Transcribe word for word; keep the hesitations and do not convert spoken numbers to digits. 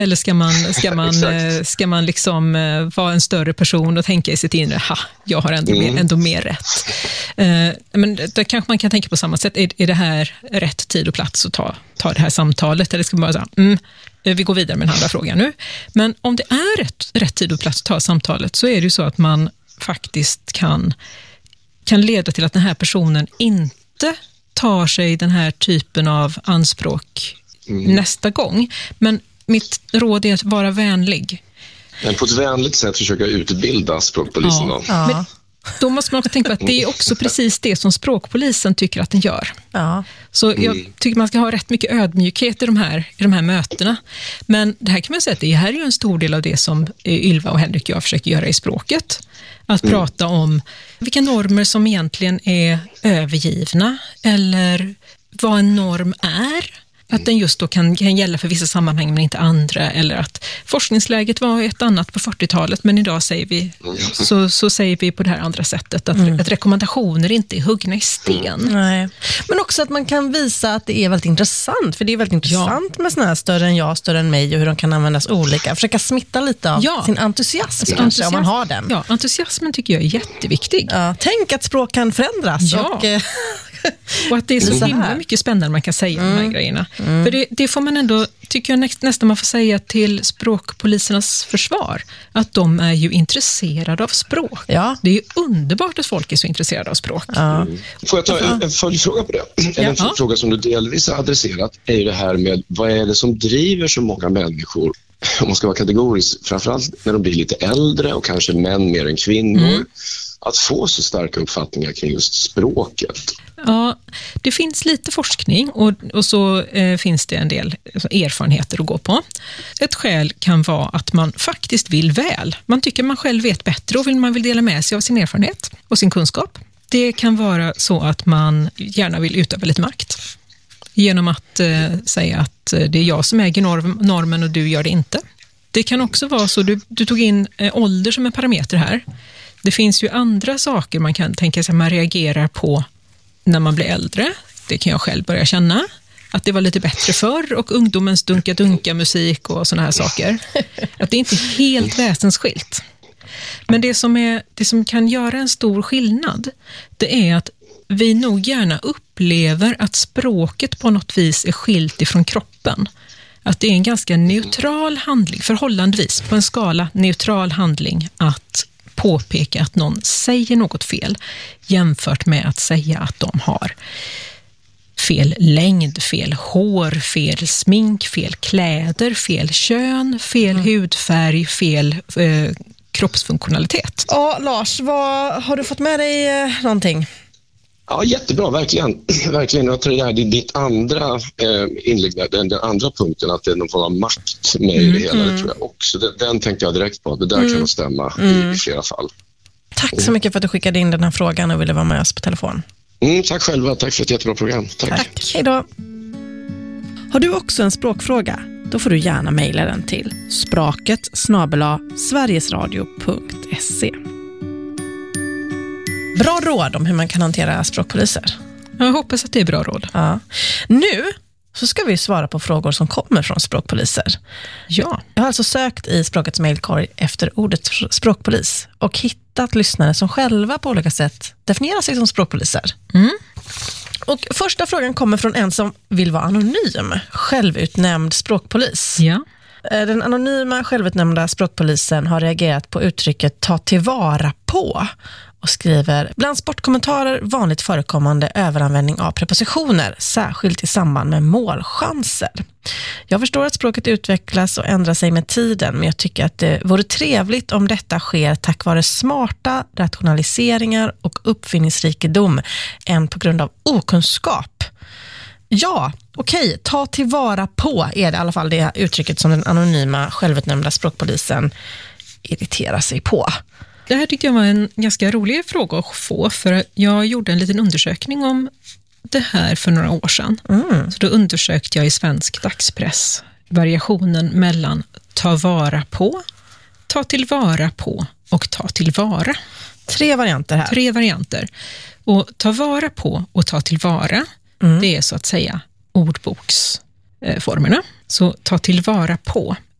Eller ska man, ska man, ska man liksom vara en större person och tänka i sitt inre, ha, jag har ändå, mm. mer, ändå mer rätt. Men där kanske man kan tänka på samma sätt. Är, är det här rätt tid och plats att ta, ta det här samtalet? Eller ska man bara säga, mm, vi går vidare med den andra frågan nu. Men om det är rätt, rätt tid och plats att ta samtalet, så är det ju så att man faktiskt kan, kan leda till att den här personen inte tar sig den här typen av anspråk mm. nästa gång. Men mitt råd är att vara vänlig. Men på ett vänligt sätt försöka utbilda språkpolisen ja. då. Ja. Men då måste man också tänka på att det är också precis det som språkpolisen tycker att den gör. Ja. Så jag mm. tycker man ska ha rätt mycket ödmjukhet i de här, i de här mötena. Men det här kan man säga att det här är ju en stor del av det som Ylva och Henrik och jag försöker göra i språket. Att mm. prata om vilka normer som egentligen är övergivna eller vad en norm är. Att den just då kan, kan gälla för vissa sammanhang men inte andra. Eller att forskningsläget var ett annat på fyrtiotalet men idag säger vi, så, så säger vi på det här andra sättet. Att, mm. att rekommendationer inte är huggna i sten. Nej. Men också att man kan visa att det är väldigt intressant. För det är väldigt intressant ja. med sådana här större än jag, större än mig och hur de kan användas olika. Försöka smitta lite av ja. sin entusiasm, alltså, kanske, entusiasm om man har den. Ja, entusiasmen tycker jag är jätteviktig. Ja. Tänk att språk kan förändras. Ja. Och, och att det är så, så himla mycket spännande man kan säga mm. de här grejerna. Mm. För det, det får man ändå, tycker jag näst, nästan man får säga till språkpolisernas försvar, att de är ju intresserade av språk. Ja. Det är ju underbart att folk är så intresserade av språk. Ja. Mm. Får jag ta en, en följdfråga på det? En ja. ja. fråga som du delvis har adresserat är ju det här med vad är det som driver så många människor, om man ska vara kategorisk, framförallt när de blir lite äldre och kanske män mer än kvinnor, mm. att få så starka uppfattningar kring just språket. Ja, det finns lite forskning och, och så eh, finns det en del erfarenheter att gå på. Ett skäl kan vara att man faktiskt vill väl. Man tycker man själv vet bättre och vill, man vill dela med sig av sin erfarenhet och sin kunskap. Det kan vara så att man gärna vill utöva lite makt genom att eh, säga att det är jag som äger norm, normen och du gör det inte. Det kan också vara så, du, du tog in eh, ålder som en parameter här. Det finns ju andra saker man kan tänka sig att man reagerar på när man blir äldre. Det kan jag själv börja känna. Att det var lite bättre förr och ungdomens dunka-dunka-musik och såna här saker. Att det är inte helt väsensskilt. Men det som, är, det som kan göra en stor skillnad, det är att vi nog gärna upplever att språket på något vis är skilt ifrån kroppen. Att det är en ganska neutral handling, förhållandevis på en skala neutral handling att påpeka att någon säger något fel jämfört med att säga att de har fel längd, fel hår, fel smink, fel kläder, fel kön, fel mm. hudfärg, fel eh, kroppsfunktionalitet. Ja, Lars, vad, har du fått med dig eh, någonting? Ja, jättebra, verkligen. verkligen. Jag tror det här är ditt andra eh, inlägg, den, den andra punkten, att det är någon form av makt med mm, det hela, mm. det tror jag också. Den, den tänkte jag direkt på, det där mm. kan nog stämma mm. i, i flera fall. Tack så mycket för att du skickade in den här frågan och ville vara med oss på telefon. Mm, tack själva, tack för ett jättebra program. Tack. Tack. Hej då. Har du också en språkfråga? Då får du gärna mejla den till spraket snabel-a sverigesradio punkt se. Bra råd om hur man kan hantera språkpoliser. Jag hoppas att det är bra råd. Ja. Nu så ska vi svara på frågor som kommer från språkpoliser. Ja. Jag har alltså sökt i språkets mejlkorg efter ordet språkpolis och hittat lyssnare som själva på olika sätt definierar sig som språkpoliser. Mm. Och första frågan kommer från en som vill vara anonym, självutnämnd språkpolis. Ja. Den anonyma självutnämnda språkpolisen har reagerat på uttrycket ta tillvara på och skriver: bland sportkommentarer vanligt förekommande överanvändning av prepositioner, särskilt i samband med målchanser. Jag förstår att språket utvecklas och ändrar sig med tiden, men jag tycker att det vore trevligt om detta sker tack vare smarta rationaliseringar och uppfinningsrikedom än på grund av okunskap. Ja, okej, ta tillvara på är det i alla fall det uttrycket som den anonyma självutnämnda språkpolisen irriterar sig på. Det här tyckte jag var en ganska rolig fråga att få, för jag gjorde en liten undersökning om det här för några år sedan. Mm. Så då undersökte jag i svensk dagspress variationen mellan ta vara på, ta tillvara på och ta tillvara. Tre varianter här. Tre varianter. Och ta vara på och ta tillvara, mm. det är så att säga ordboksformerna. Så ta tillvara på,